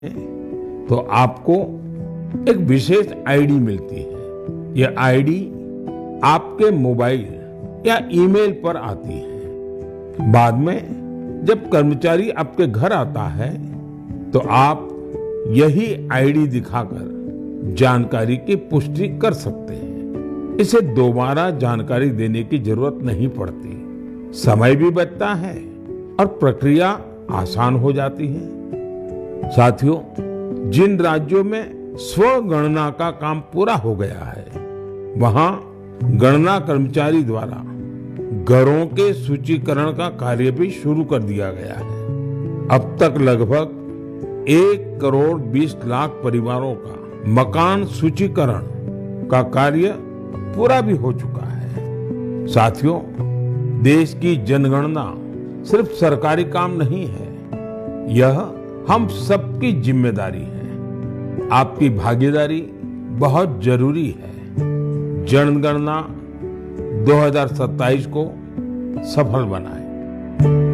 तो आपको एक विशेष आईडी मिलती है। यह आईडी आपके मोबाइल या ईमेल पर आती है। बाद में जब कर्मचारी आपके घर आता है तो आप यही आईडी दिखाकर जानकारी की पुष्टि कर सकते हैं। इसे दोबारा जानकारी देने की जरूरत नहीं पड़ती, समय भी बचता है और प्रक्रिया आसान हो जाती है। साथियों, जिन राज्यों में स्वगणना का काम पूरा हो गया है, वहां गणना कर्मचारी द्वारा घरों के सूचीकरण का कार्य भी शुरू कर दिया गया है। अब तक लगभग 1,20,00,000 परिवारों का मकान सूचीकरण का कार्य पूरा भी हो चुका है। साथियों, देश की जनगणना सिर्फ सरकारी काम नहीं है, यह हम सबकी जिम्मेदारी है। आपकी भागीदारी बहुत जरूरी है। जनगणना 2027 को सफल बनाएं।